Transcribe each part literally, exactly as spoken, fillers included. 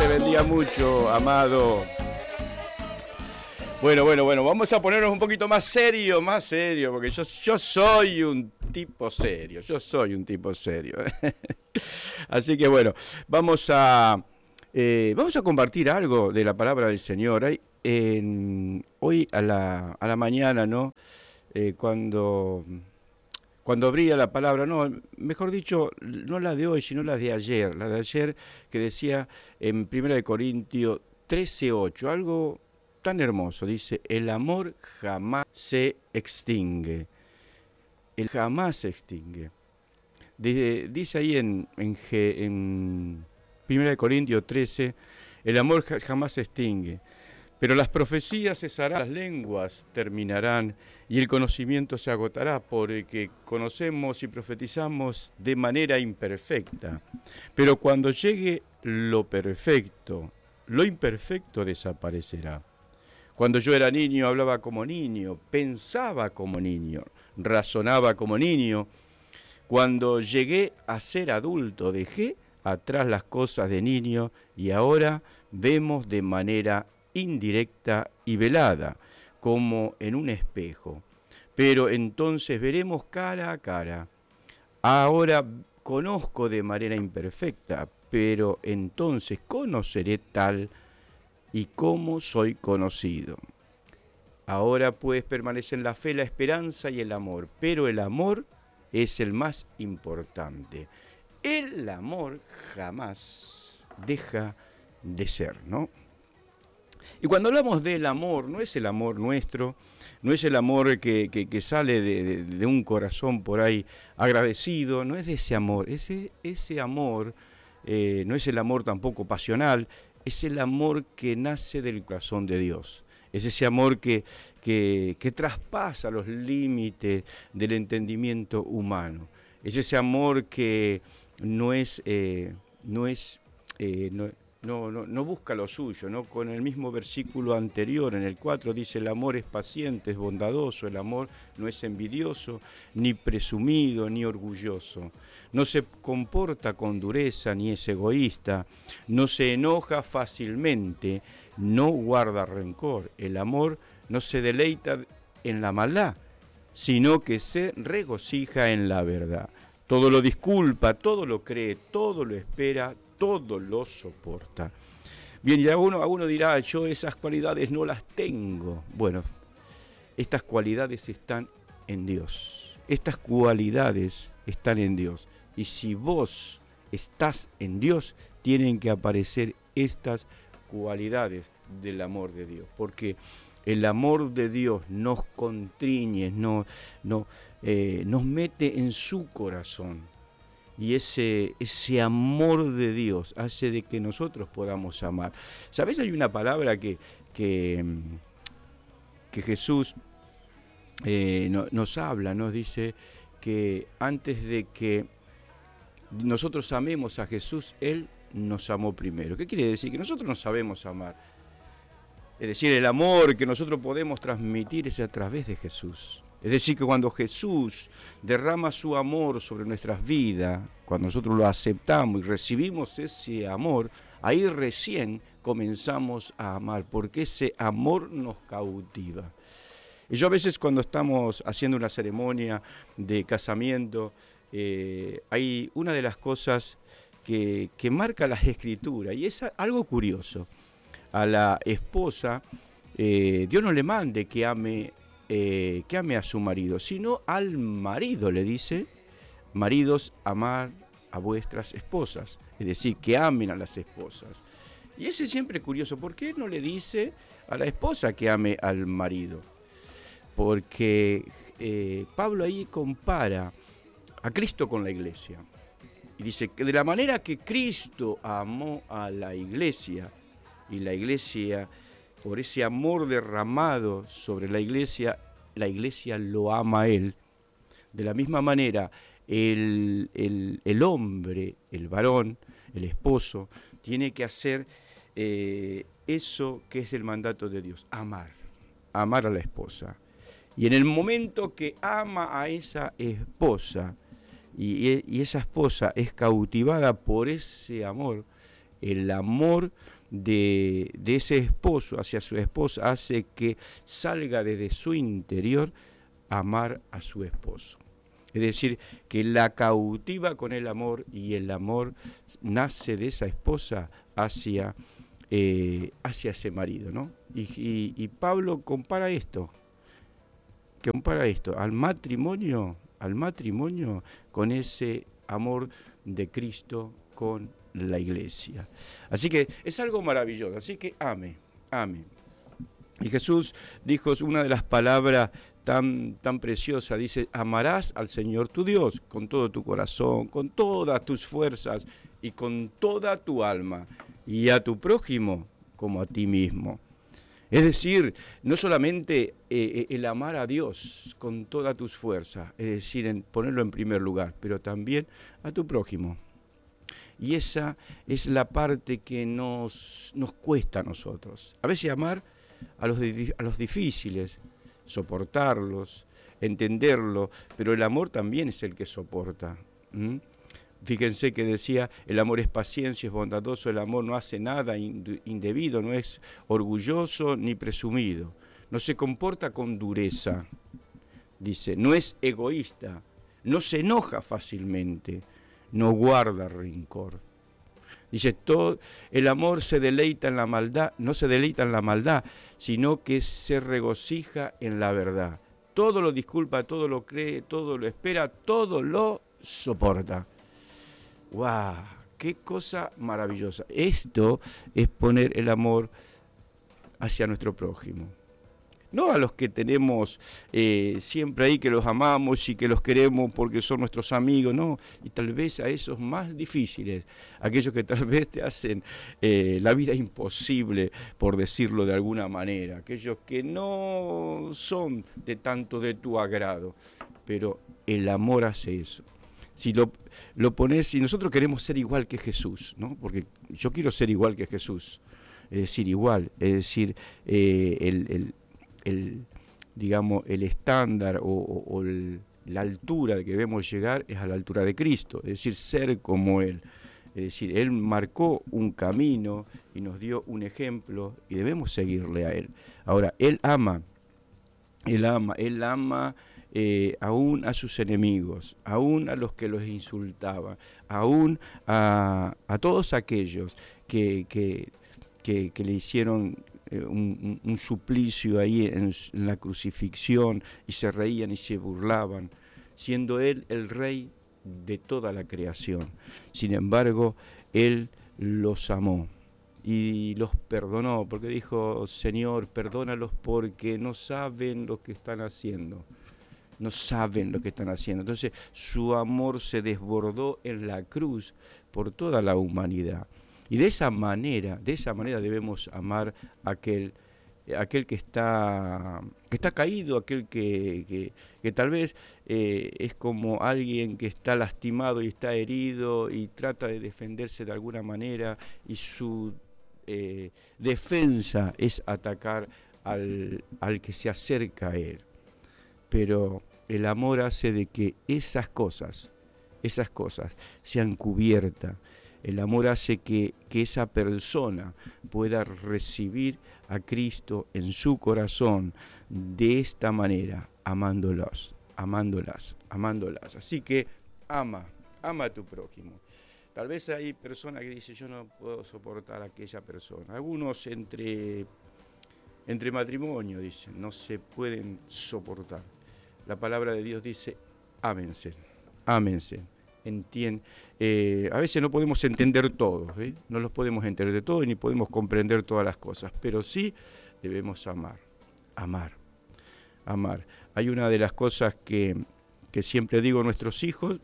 te bendiga mucho, amado. Bueno, bueno, bueno, vamos a ponernos un poquito más serio, más serio, porque yo, yo soy un tipo serio, yo soy un tipo serio. Así que bueno, vamos a, eh, vamos a compartir algo de la palabra del Señor. Hay, en, hoy a la, a la mañana, ¿no? Eh, cuando, cuando abría la palabra, no, mejor dicho, no la de hoy, sino la de ayer, la de ayer que decía en primera de Corintios trece ocho, algo tan hermoso, dice, el amor jamás se extingue, el jamás se extingue. Dice, dice ahí en, en, en primera de Corintios trece, el amor jamás se extingue, pero las profecías cesarán, las lenguas terminarán y el conocimiento se agotará, porque conocemos y profetizamos de manera imperfecta. Pero cuando llegue lo perfecto, lo imperfecto desaparecerá. Cuando yo era niño hablaba como niño, pensaba como niño, razonaba como niño. Cuando llegué a ser adulto dejé atrás las cosas de niño y ahora vemos de manera indirecta y velada, como en un espejo. Pero entonces veremos cara a cara. Ahora conozco de manera imperfecta, pero entonces conoceré tal y cómo soy conocido. Ahora pues permanecen la fe, la esperanza y el amor, pero el amor es el más importante. El amor jamás deja de ser, ¿no? Y cuando hablamos del amor, no es el amor nuestro, no es el amor que, que, que sale de, de, de un corazón por ahí agradecido, no es de ese amor, ese, ese amor eh, no es el amor tampoco pasional, es el amor que nace del corazón de Dios. Es ese amor que, que, que traspasa los límites del entendimiento humano. Es ese amor que no es, eh, no, es eh, no, no, no, no busca lo suyo, ¿no? Con el mismo versículo anterior, en el cuatro, dice: el amor es paciente, es bondadoso, el amor no es envidioso, ni presumido, ni orgulloso. No se comporta con dureza, ni es egoísta, no se enoja fácilmente, no guarda rencor. El amor no se deleita en la maldad, sino que se regocija en la verdad. Todo lo disculpa, todo lo cree, todo lo espera, todo lo soporta. Bien, y alguno, alguno dirá, yo esas cualidades no las tengo. Bueno, estas cualidades están en Dios. Estas cualidades están en Dios. Y si vos estás en Dios, tienen que aparecer estas cualidades del amor de Dios. Porque el amor de Dios nos constriñe, no, no, eh, nos mete en su corazón. Y ese, ese amor de Dios hace de que nosotros podamos amar. ¿Sabés? Hay una palabra que, que, que Jesús eh, no, nos habla, nos dice que antes de que nosotros amemos a Jesús, Él nos amó primero. ¿Qué quiere decir? Que nosotros no sabemos amar. Es decir, el amor que nosotros podemos transmitir es a través de Jesús. Es decir, que cuando Jesús derrama su amor sobre nuestras vidas, cuando nosotros lo aceptamos y recibimos ese amor, ahí recién comenzamos a amar, porque ese amor nos cautiva. Y yo a veces cuando estamos haciendo una ceremonia de casamiento, eh, hay una de las cosas que, que marca las escrituras, y es algo curioso. A la esposa, eh, Dios no le mande que ame, eh, que ame a su marido, sino al marido le dice: maridos, amad a vuestras esposas, es decir, que amen a las esposas. Y ese es siempre curioso, ¿por qué no le dice a la esposa que ame al marido? Porque eh, Pablo ahí compara a Cristo con la iglesia, y dice que de la manera que Cristo amó a la iglesia, y la iglesia, por ese amor derramado sobre la iglesia, la iglesia lo ama a Él. De la misma manera, el, el, el hombre, el varón, el esposo, tiene que hacer eh, eso que es el mandato de Dios: amar, amar a la esposa. Y en el momento que ama a esa esposa, y, y esa esposa es cautivada por ese amor, el amor de, de ese esposo hacia su esposa hace que salga desde su interior a amar a su esposo. Es decir, que la cautiva con el amor y el amor nace de esa esposa hacia, eh, hacia ese marido, ¿no? Y, y, y Pablo compara esto, compara esto al matrimonio, al matrimonio con ese amor de Cristo con la iglesia. Así que es algo maravilloso, así que ame, ame. Y Jesús dijo una de las palabras tan, tan preciosas, dice, amarás al Señor tu Dios con todo tu corazón, con todas tus fuerzas y con toda tu alma, y a tu prójimo como a ti mismo. Es decir, no solamente eh, el amar a Dios con todas tus fuerzas, es decir, en ponerlo en primer lugar, pero también a tu prójimo. Y esa es la parte que nos, nos cuesta a nosotros. A veces amar a los, a los difíciles, soportarlos, entenderlo, pero el amor también es el que soporta. ¿Mm? Fíjense que decía, el amor es paciencia, es bondadoso, el amor no hace nada indebido, no es orgulloso ni presumido, no se comporta con dureza, dice, no es egoísta, no se enoja fácilmente, no guarda rencor. Dice, todo, el amor se deleita en la maldad, no se deleita en la maldad, sino que se regocija en la verdad. Todo lo disculpa, todo lo cree, todo lo espera, todo lo soporta. ¡Wow! ¡Qué cosa maravillosa! Esto es poner el amor hacia nuestro prójimo. No a los que tenemos eh, siempre ahí, que los amamos y que los queremos porque son nuestros amigos, no. Y tal vez a esos más difíciles, aquellos que tal vez te hacen eh, la vida imposible, por decirlo de alguna manera. Aquellos que no son de tanto de tu agrado. Pero el amor hace eso. Si lo, lo pones, si nosotros queremos ser igual que Jesús, ¿no? Porque yo quiero ser igual que Jesús, es decir, igual, es decir, eh, el, el, el, digamos, el estándar o, o, o el, la altura que debemos llegar es a la altura de Cristo, es decir, ser como Él. Es decir, Él marcó un camino y nos dio un ejemplo y debemos seguirle a Él. Ahora, Él ama, Él ama, Él ama... Eh, aún a sus enemigos, aún a los que los insultaban, aún a, a todos aquellos que, que, que, que le hicieron eh, un, un suplicio ahí en, en la crucifixión y se reían y se burlaban, siendo Él el Rey de toda la creación. Sin embargo, Él los amó y los perdonó, porque dijo, Señor, perdónalos porque no saben lo que están haciendo. No saben lo que están haciendo. Entonces su amor se desbordó en la cruz por toda la humanidad. Y de esa manera, de esa manera debemos amar a aquel, aquel que está, que está caído, aquel que, que, que tal vez eh, es como alguien que está lastimado y está herido y trata de defenderse de alguna manera y su eh, defensa es atacar al, al que se acerca a él. Pero el amor hace de que esas cosas, esas cosas sean cubiertas. El amor hace que, que esa persona pueda recibir a Cristo en su corazón de esta manera, amándolos, amándolas, amándolas. Así que ama, ama a tu prójimo. Tal vez hay personas que dicen, yo no puedo soportar a aquella persona. Algunos entre, entre matrimonio, dicen, no se pueden soportar. La palabra de Dios dice, ámense, ámense, entiende. Eh, a veces no podemos entender todo, ¿eh? No los podemos entender todo ni podemos comprender todas las cosas, pero sí debemos amar, amar, amar. Hay una de las cosas que, que siempre digo a nuestros hijos,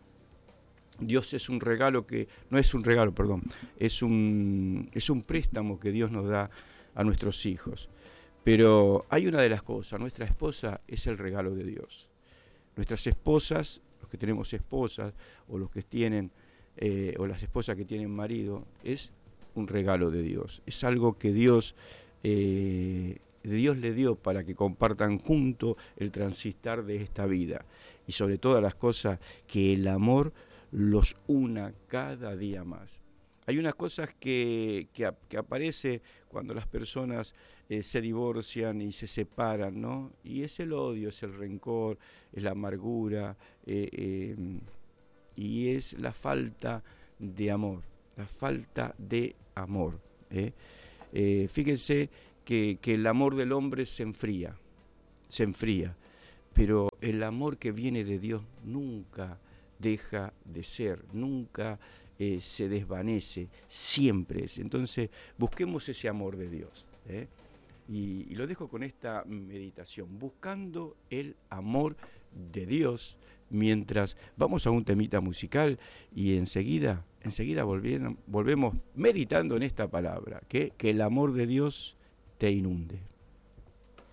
Dios es un regalo que, no es un regalo, perdón, es un, es un préstamo que Dios nos da a nuestros hijos. Pero hay una de las cosas, nuestra esposa es el regalo de Dios. Nuestras esposas, los que tenemos esposas, o los que tienen, eh, o las esposas que tienen marido, es un regalo de Dios. Es algo que Dios, eh, Dios le dio para que compartan juntos el transitar de esta vida. Y sobre todas las cosas, que el amor los una cada día más. hay unas cosas que, que, que aparece cuando las personas eh, se divorcian y se separan, ¿no? Y es el odio, es el rencor, es la amargura, eh, eh, y es la falta de amor, la falta de amor. ¿eh? Eh, fíjense que, que el amor del hombre se enfría, se enfría, pero el amor que viene de Dios nunca deja de ser, nunca eh, se desvanece, siempre es. Entonces busquemos ese amor de Dios. ¿eh? Y, y lo dejo con esta meditación, buscando el amor de Dios, mientras vamos a un temita musical y enseguida, enseguida volvemos, volvemos meditando en esta palabra, que, que el amor de Dios te inunde.